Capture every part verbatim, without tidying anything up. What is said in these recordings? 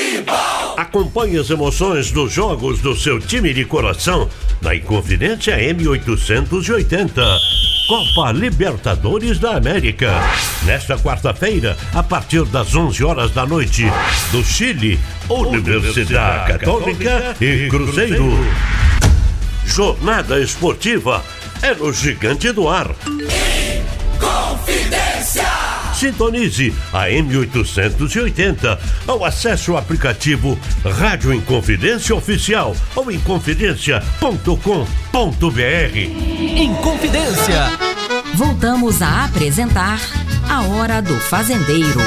Futebol! Acompanhe as emoções dos jogos do seu time de coração na Inconfidência M oitocentos e oitenta. Copa Libertadores da América. Nesta quarta-feira, a partir das onze horas da noite, do Chile, Universidade Católica e Cruzeiro. Jornada esportiva é no Gigante do Ar. Inconfidência! Sintonize a M oitocentos e oitenta ou acesse o aplicativo Rádio Inconfidência Oficial ou inconfidência ponto com ponto br. Inconfidência. Voltamos a apresentar A Hora do Fazendeiro.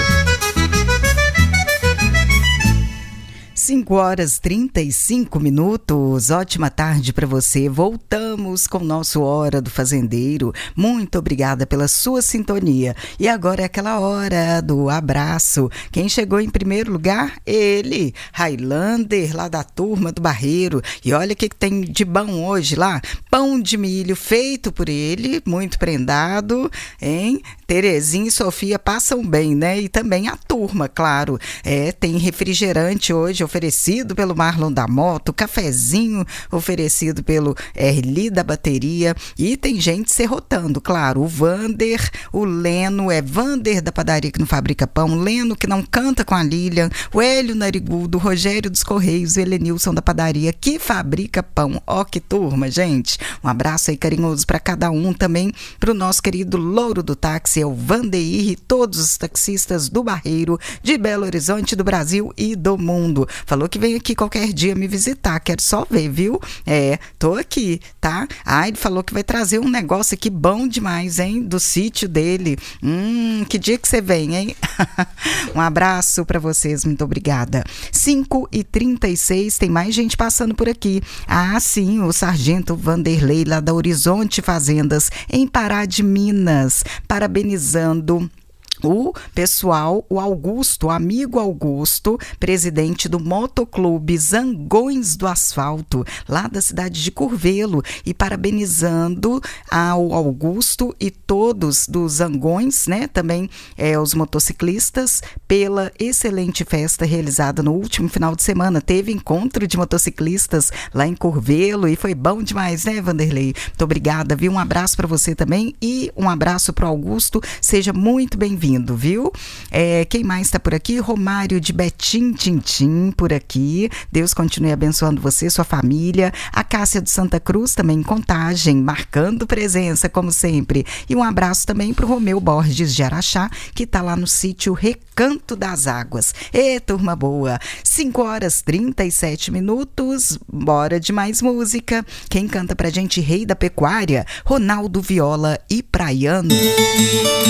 cinco horas e trinta e cinco minutos, ótima tarde para você. Voltamos com o nosso Hora do Fazendeiro. Muito obrigada pela sua sintonia. E agora é aquela hora do abraço. Quem chegou em primeiro lugar? Ele, Highlander, lá da turma do Barreiro. E olha o que, que tem de bom hoje lá. Pão de milho feito por ele, muito prendado, hein? Terezinha e Sofia passam bem, né? E também a turma, claro. É, tem refrigerante hoje oferecido pelo Marlon da Moto, cafezinho oferecido pelo Erli da Bateria, e tem gente serrotando, claro. O Vander, o Leno, é Vander da padaria que não fabrica pão, Leno que não canta com a Lilian, o Hélio Narigudo, o Rogério dos Correios, o Helenilson da padaria que fabrica pão. Ó que turma, gente. Um abraço aí carinhoso para cada um, também para o nosso querido Louro do Táxi, é o Vandeir, e todos os taxistas do Barreiro, de Belo Horizonte, do Brasil e do mundo. Falou que vem aqui qualquer dia me visitar, quero só ver, viu? É, tô aqui, tá? Ah, ele falou que vai trazer um negócio aqui bom demais, hein? Do sítio dele. Hum, que dia que você vem, hein? Um abraço para vocês, muito obrigada. cinco e trinta e seis, tem mais gente passando por aqui. Ah, sim, o sargento Vanderlei, lá da Horizonte Fazendas, em Pará de Minas, parabenizando o pessoal, o Augusto, o amigo Augusto, presidente do Motoclube Zangões do Asfalto, lá da cidade de Curvelo, e parabenizando ao Augusto e todos dos Zangões, né, também é, os motociclistas, pela excelente festa realizada no último final de semana. Teve encontro de motociclistas lá em Curvelo e foi bom demais, né, Vanderlei? Muito obrigada, viu? Um abraço para você também e um abraço para o Augusto, seja muito bem-vindo. Viu? É, quem mais está por aqui? Romário de Betim Tintim por aqui. Deus continue abençoando você, sua família. A Cássia de Santa Cruz também em Contagem, marcando presença como sempre. E um abraço também para o Romeu Borges de Araxá, que está lá no sítio Recanto das Águas. Ê, turma boa! cinco horas e trinta e sete minutos. Bora de mais música. Quem canta pra gente? Rei da Pecuária, Ronaldo Viola e Praiano.